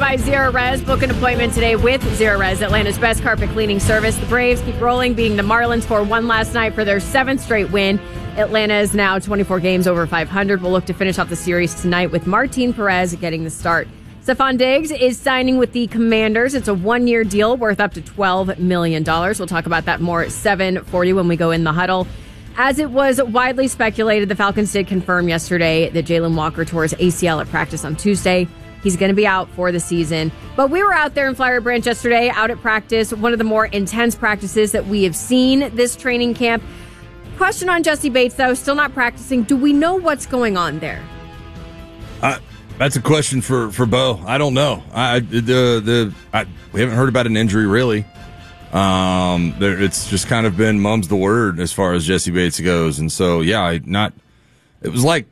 by Zerorez. Book an appointment today with Zerorez, Atlanta's best carpet cleaning service. The Braves keep rolling, beating the Marlins 4-1 last night for their 7th straight win. Atlanta is now 24 games over 500. We'll look to finish off the series tonight with Martin Perez getting the start. Stephon Diggs is signing with the Commanders. It's a 1-year deal worth up to $12 million. We'll talk about that more at 7:40 when we go in the huddle. As it was widely speculated, the Falcons did confirm yesterday that Jalen Walker tore his ACL at practice on Tuesday. He's going to be out for the season. But we were out there in Flowery Branch yesterday, out at practice, one of the more intense practices that we have seen this training camp. Question on Jessie Bates, though, still not practicing. Do we know what's going on there? That's a question for Bo. I don't know. We haven't heard about an injury, really. It's just kind of been mum's the word as far as Jessie Bates goes. And so, it was like,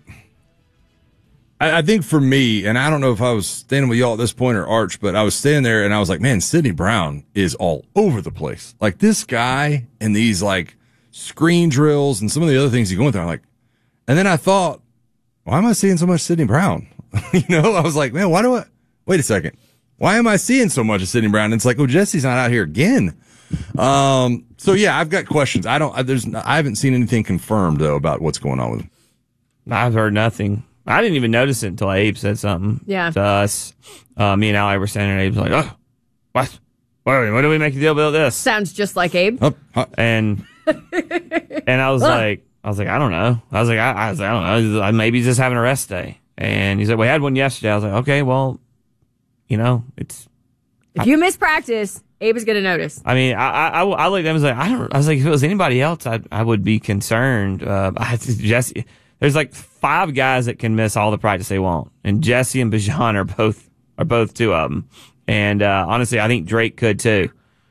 I think for me, and I don't know if I was standing with y'all at this point or Arch, but I was standing there and I was like, man, Sidney Brown is all over the place. Like this guy and these like screen drills and some of the other things he's going through. And then I thought, why am I seeing so much Sidney Brown? I was like, man, wait a second. Why am I seeing so much of Sidney Brown? And it's like, Jesse's not out here again. I've got questions. I haven't seen anything confirmed though about what's going on with him. I've heard nothing. I didn't even notice it until Abe said something to us. Me and Allie were standing there, and Abe's like, oh, what? What do we make a deal about this? Sounds just like Abe. And I was like, I don't know. I don't know. Maybe he's just having a rest day. And he's like, we had one yesterday. I was like, okay, well, it's. If you miss practice, Abe is going to notice. I mean, I looked at him and I was like, if it was anybody else, I would be concerned. Jesse, there's like 5 guys that can miss all the practice they want, and Jesse and Bijan are both 2 of them. And honestly, I think Drake could too.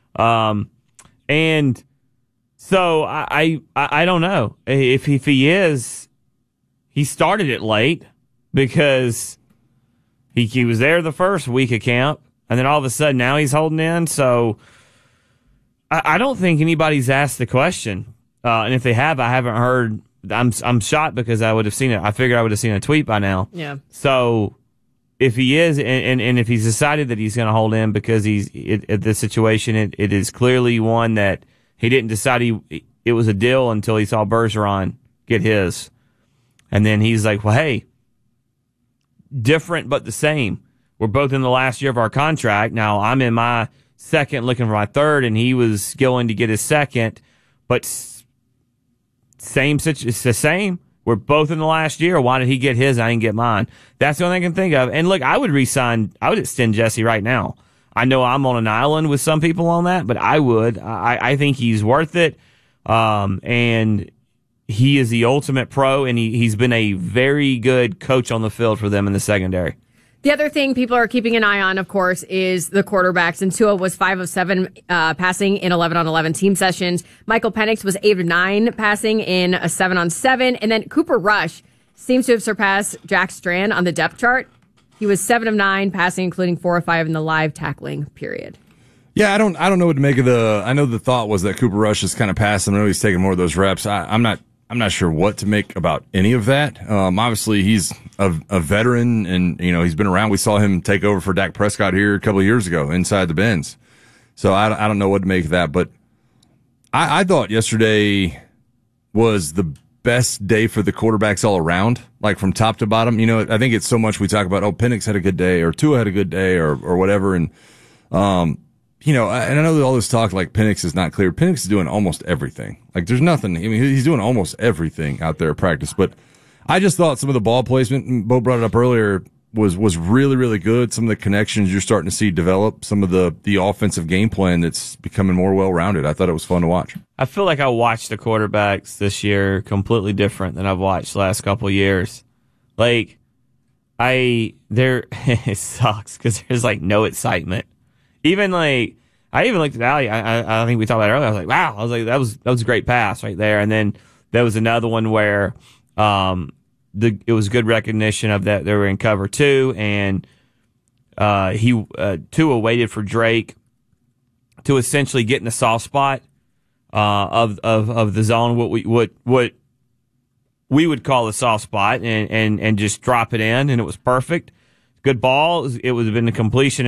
And so I don't know if he is. He started it late because he was there the first week of camp, and then all of a sudden now he's holding in. So I don't think anybody's asked the question, and if they have, I haven't heard. I'm shocked because I would have seen it. I figured I would have seen a tweet by now. Yeah. So if he is, and if he's decided that he's going to hold in because the situation, it is clearly one that he didn't decide it was a deal until he saw Bergeron get his, and then he's like, well, hey, different but the same. We're both in the last year of our contract. Now I'm in my second, looking for my third, and he was going to get his second, but it's the same. We're both in the last year. Why did he get his? I didn't get mine. That's the only thing I can think of. And look, I would extend Jesse right now. I know I'm on an island with some people on that, but I would. I think he's worth it. And he is the ultimate pro, and he's been a very good coach on the field for them in the secondary. The other thing people are keeping an eye on, of course, is the quarterbacks. And Tua was 5 of 7 passing in 11-on-11 team sessions. Michael Penix was 8 of 9 passing in a 7-on-7. And then Cooper Rush seems to have surpassed Jack Strand on the depth chart. He was 7 of 9 passing, including 4 of 5 in the live tackling period. Yeah, I don't know what to make of I know the thought was that Cooper Rush is kind of passing. I know he's taking more of those reps. I'm not sure what to make about any of that. Obviously, he's a veteran, and he's been around. We saw him take over for Dak Prescott here a couple of years ago inside the Benz. So I don't know what to make of that. But I thought yesterday was the best day for the quarterbacks all around, like from top to bottom. I think it's so much we talk about, Penix had a good day, or Tua had a good day, or whatever. And and I know that all this talk like Penix is not clear. Penix is doing almost everything. Like there's nothing. I mean, he's doing almost everything out there at practice. But I just thought some of the ball placement, and Bo brought it up earlier, was really, really good. Some of the connections you're starting to see develop, some of the offensive game plan that's becoming more well-rounded. I thought it was fun to watch. I feel like I watched the quarterbacks this year completely different than I've watched the last couple of years. Like, it sucks because there's like no excitement. Even like, I even looked at Allie. I think we talked about it earlier. I was like, wow. I was like, that was a great pass right there. And then there was another one where it was good recognition of that they were in cover 2, and Tua waited for Drake to essentially get in the soft spot of the zone, what we would call the soft spot, and just drop it in, and it was perfect. Good ball. It would have been a completion.